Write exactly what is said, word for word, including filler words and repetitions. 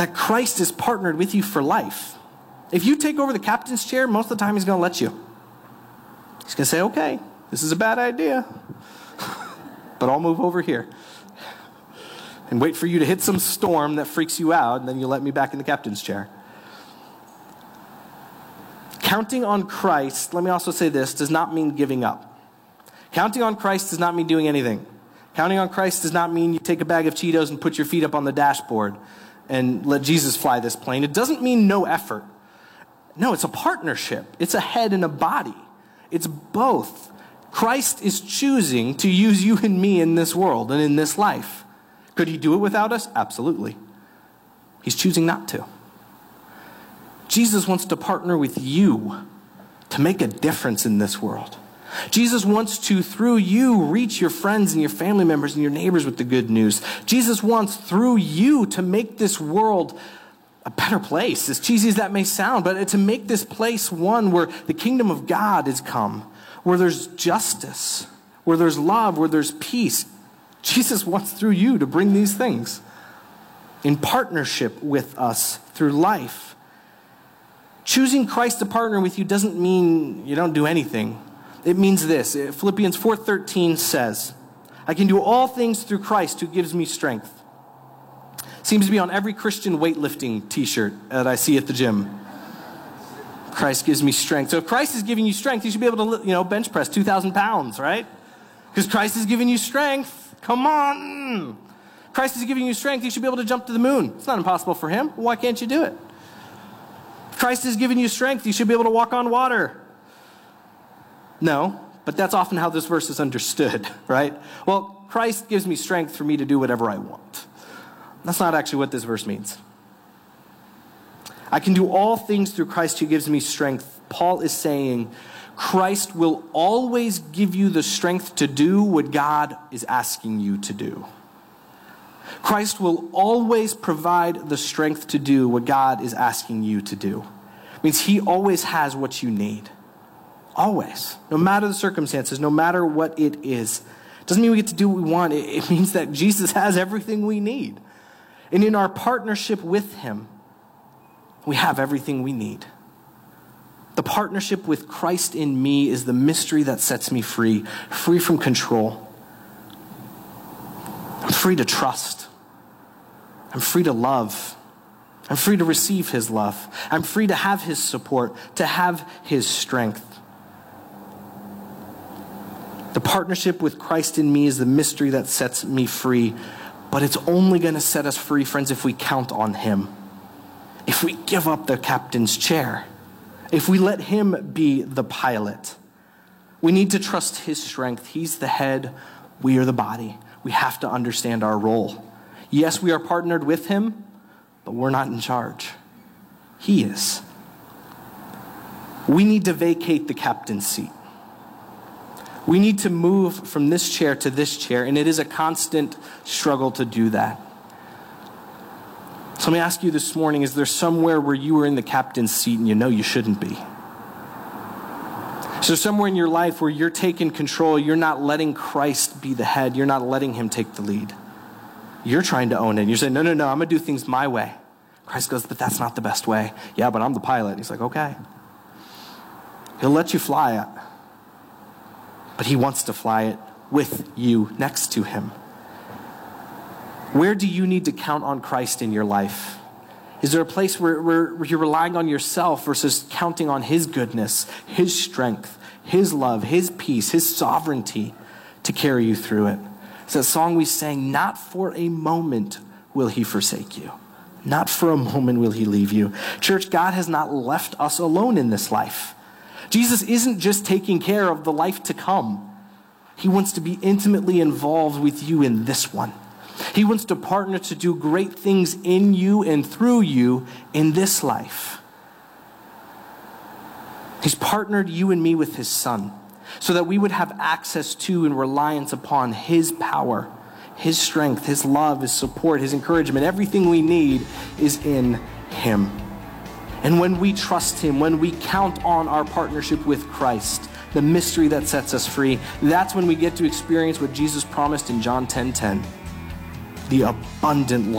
that Christ is partnered with you for life. If you take over the captain's chair, most of the time he's going to let you. He's going to say, okay, this is a bad idea, but I'll move over here and wait for you to hit some storm that freaks you out, and then you let me back in the captain's chair. Counting on Christ, let me also say this, does not mean giving up. Counting on Christ does not mean doing anything. Counting on Christ does not mean you take a bag of Cheetos and put your feet up on the dashboard and let Jesus fly this plane. It doesn't mean no effort. No, it's a partnership. It's a head and a body. It's both. Christ is choosing to use you and me in this world and in this life. Could he do it without us? Absolutely. He's choosing not to. Jesus wants to partner with you to make a difference in this world. Jesus wants to, through you, reach your friends and your family members and your neighbors with the good news. Jesus wants, through you, to make this world a better place, as cheesy as that may sound, but to make this place one where the kingdom of God has come, where there's justice, where there's love, where there's peace. Jesus wants, through you, to bring these things in partnership with us through life. Choosing Christ to partner with you doesn't mean you don't do anything. It means this. Philippians four thirteen says, I can do all things through Christ who gives me strength. Seems to be on every Christian weightlifting t-shirt that I see at the gym. Christ gives me strength. So if Christ is giving you strength, you should be able to, you know, bench press two thousand pounds, right? Because Christ is giving you strength. Come on. Christ is giving you strength. You should be able to jump to the moon. It's not impossible for him. Why can't you do it? Christ is giving you strength. You should be able to walk on water. No, but that's often how this verse is understood, right? Well, Christ gives me strength for me to do whatever I want. That's not actually what this verse means. I can do all things through Christ who gives me strength. Paul is saying Christ will always give you the strength to do what God is asking you to do. Christ will always provide the strength to do what God is asking you to do. It means he always has what you need. Always. No matter the circumstances, no matter what it is. It doesn't mean we get to do what we want. It means that Jesus has everything we need. And in our partnership with him, we have everything we need. The partnership with Christ in me is the mystery that sets me free, free from control. I'm free to trust. I'm free to love. I'm free to receive his love. I'm free to have his support, to have his strength. The partnership with Christ in me is the mystery that sets me free, but it's only going to set us free, friends, if we count on him. If we give up the captain's chair, if we let him be the pilot. We need to trust his strength. He's the head, we are the body. We have to understand our role. Yes, we are partnered with him, but we're not in charge. He is. We need to vacate the captain's seat. We need to move from this chair to this chair, and it is a constant struggle to do that. So let me ask you this morning, is there somewhere where you are in the captain's seat and you know you shouldn't be? Is there somewhere in your life where you're taking control, you're not letting Christ be the head, you're not letting him take the lead? You're trying to own it. You're saying, no, no, no, I'm going to do things my way. Christ goes, but that's not the best way. Yeah, but I'm the pilot. He's like, okay. He'll let you fly it, but he wants to fly it with you next to him. Where do you need to count on Christ in your life? Is there a place where, where, where you're relying on yourself versus counting on his goodness, his strength, his love, his peace, his sovereignty to carry you through it? It's that song we sang, not for a moment will he forsake you. Not for a moment will he leave you. Church, God has not left us alone in this life. Jesus isn't just taking care of the life to come. He wants to be intimately involved with you in this one. He wants to partner to do great things in you and through you in this life. He's partnered you and me with his son so that we would have access to and reliance upon his power, his strength, his love, his support, his encouragement. Everything we need is in him. And when we trust him, when we count on our partnership with Christ, the mystery that sets us free, that's when we get to experience what Jesus promised in John ten ten. The abundant life.